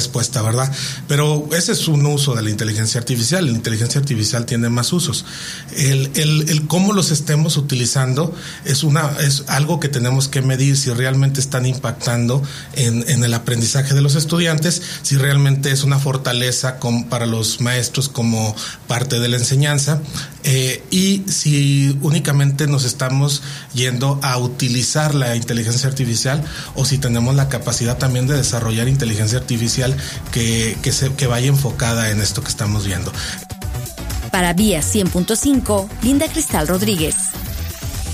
respuesta, ¿verdad? Pero ese es un uso de la inteligencia artificial. La inteligencia artificial tiene más usos. El cómo los estemos utilizando es algo que tenemos que medir, si realmente están impactando en el aprendizaje de los estudiantes, si realmente es una fortaleza para los maestros como parte de la enseñanza, y si únicamente nos estamos yendo a utilizar la inteligencia artificial o si tenemos la capacidad también de desarrollar inteligencia artificial que vaya enfocada en esto que estamos viendo. Para Vía 100.5, Linda Cristal Rodríguez.